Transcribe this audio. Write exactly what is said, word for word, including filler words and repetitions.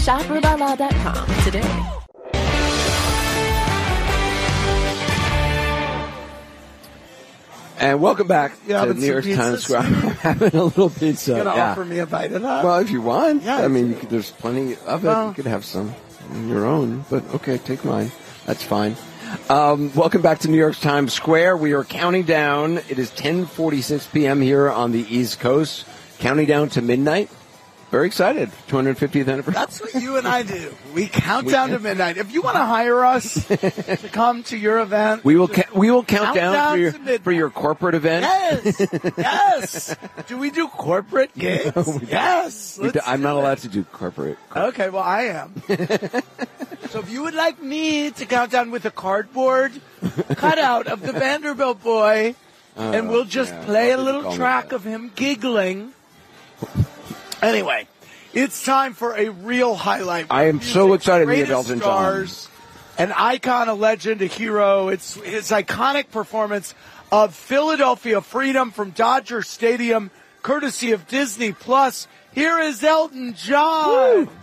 Shop Rubella dot com today. And welcome back yeah, to New York Times Square. I'm having a little pizza. You're going to yeah. offer me a bite of that? Well, if you want. Yeah, I mean, you could, there's plenty of it. Well, you could have some on your own. But, okay, take mine. That's fine. Um, welcome back to New York Times Square. We are counting down. It is ten forty-six p.m. here on the East Coast. Counting down to midnight. Very excited. two hundred fiftieth anniversary. That's what you and I do. We count down to midnight. If you want to hire us to come to your event, we will ca- we will count, count down, down for your to for your corporate event. Yes, yes. Do we do corporate gigs? No, we yes. We do, I'm not allowed to do corporate. corporate. Okay, well I am. So if you would like me to count down with a cardboard cutout of the Vanderbilt boy, uh, and we'll just yeah, play a little track of him giggling. Anyway, it's time for a real highlight. I am so excited to meet Elton John. An icon, a legend, a hero. It's his iconic performance of Philadelphia Freedom from Dodger Stadium, courtesy of Disney Plus. Here is Elton John. Woo.